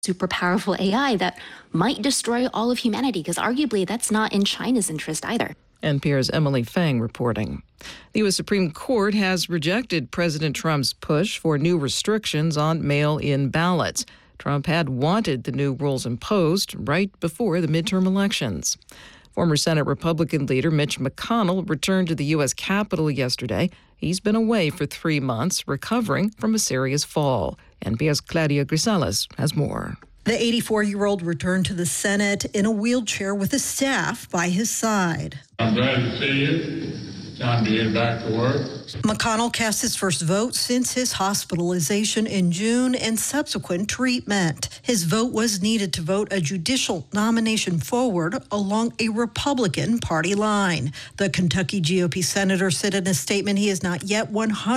super powerful AI that might destroy all of humanity, because arguably that's not in China's interest either. NPR's Emily Fang reporting. The U.S. Supreme Court has rejected President Trump's push for new restrictions on mail-in ballots. Trump had wanted the new rules imposed right before the midterm elections. Former Senate Republican leader Mitch McConnell returned to the U.S. Capitol yesterday. He's been away for 3 months, recovering from a serious fall. NPR's Claudia Grisales has more. The 84-year-old returned to the Senate in a wheelchair with his staff by his side. I'm glad to see you. Time to get back to work. McConnell cast his first vote since his hospitalization in June and subsequent treatment. His vote was needed to vote a judicial nomination forward along a Republican Party line. The Kentucky GOP senator said in a statement he is not yet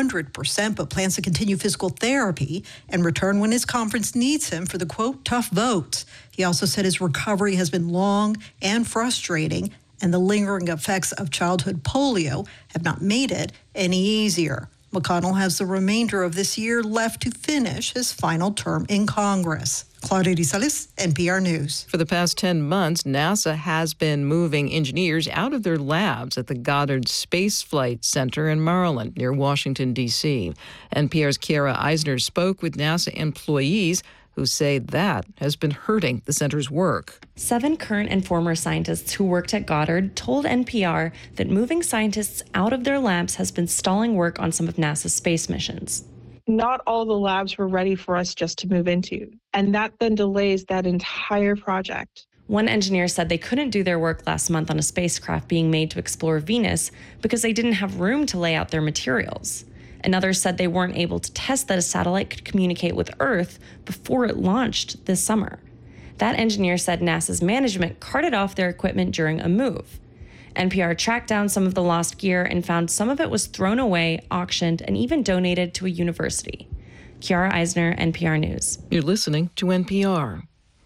100%, but plans to continue physical therapy and return when his conference needs him for the, quote, tough votes. He also said his recovery has been long and frustrating, and the lingering effects of childhood polio have not made it any easier. McConnell has the remainder of this year left to finish his final term in Congress. Claudia Grisales, NPR News. For the past 10 months, NASA has been moving engineers out of their labs at the Goddard Space Flight Center in Maryland, near Washington, D.C. NPR's Kiara Eisner spoke with NASA employees who say that has been hurting the center's work. 7 current and former scientists who worked at Goddard told NPR that moving scientists out of their labs has been stalling work on some of NASA's space missions. Not all the labs were ready for us just to move into, and that then delays that entire project. One engineer said they couldn't do their work last month on a spacecraft being made to explore Venus because they didn't have room to lay out their materials. Another said they weren't able to test that a satellite could communicate with Earth before it launched this summer. That engineer said NASA's management carted off their equipment during a move. NPR tracked down some of the lost gear and found some of it was thrown away, auctioned, and even donated to a university. Kiara Eisner, NPR News. You're listening to NPR.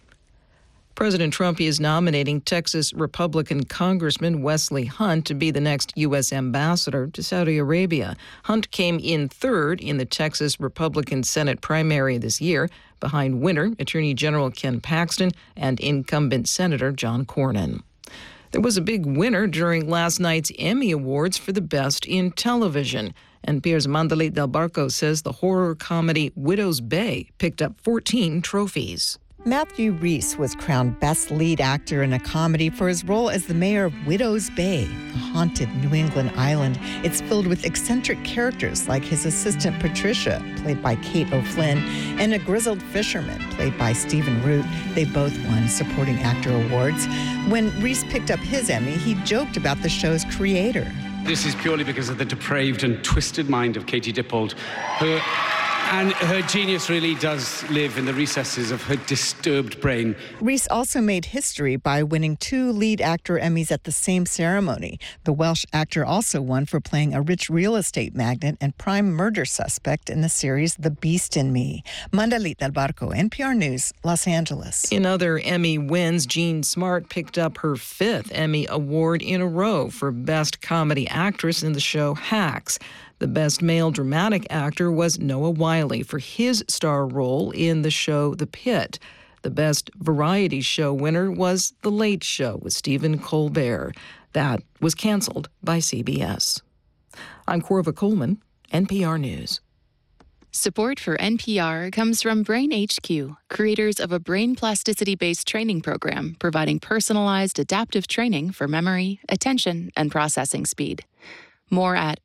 President Trump is nominating Texas Republican Congressman Wesley Hunt to be the next U.S. ambassador to Saudi Arabia. Hunt came in third in the Texas Republican Senate primary this year, behind winner Attorney General Ken Paxton and incumbent Senator John Cornyn. There was a big winner during last night's Emmy Awards for the Best in Television. NPR's Mandalit Del Barco says the horror comedy Widow's Bay picked up 14 trophies. Matthew Rhys was crowned Best Lead Actor in a Comedy for his role as the mayor of Widow's Bay, a haunted New England island. It's filled with eccentric characters like his assistant Patricia, played by Kate O'Flynn, and a grizzled fisherman, played by Stephen Root. They both won Supporting Actor awards. When Rhys picked up his Emmy, he joked about the show's creator. This is purely because of the depraved and twisted mind of Katie Dippold, and her genius really does live in the recesses of her disturbed brain. Rhys also made history by winning 2 lead actor Emmys at the same ceremony. The Welsh actor also won for playing a rich real estate magnate and prime murder suspect in the series The Beast in Me. Mandalit Del Barco, NPR News, Los Angeles. In other Emmy wins, Jean Smart picked up her 5th Emmy Award in a row for Best Comedy Actress in the show Hacks. The Best Male Dramatic Actor was Noah Wyle for his star role in the show The Pit. The Best Variety Show winner was The Late Show with Stephen Colbert. That was canceled by CBS. I'm Corva Coleman, NPR News. Support for NPR comes from Brain HQ, creators of a brain plasticity-based training program providing personalized adaptive training for memory, attention, and processing speed. More at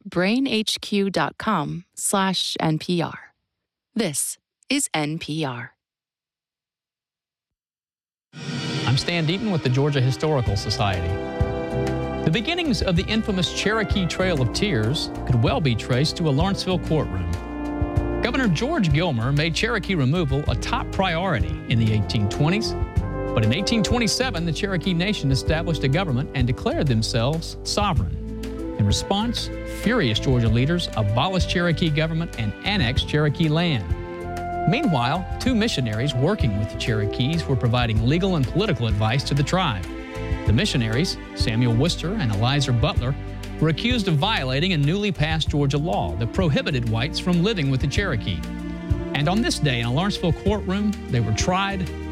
brainhq.com/NPR. This is NPR. I'm Stan Deaton with the Georgia Historical Society. The beginnings of the infamous Cherokee Trail of Tears could well be traced to a Lawrenceville courtroom. Governor George Gilmer made Cherokee removal a top priority in the 1820s, but in 1827 the Cherokee Nation established a government and declared themselves sovereign. In response, furious Georgia leaders abolished Cherokee government and annexed Cherokee land. Meanwhile, 2 missionaries working with the Cherokees were providing legal and political advice to the tribe. The missionaries, Samuel Worcester and Eliza Butler, were accused of violating a newly passed Georgia law that prohibited whites from living with the Cherokee. And on this day in a Lawrenceville courtroom, they were tried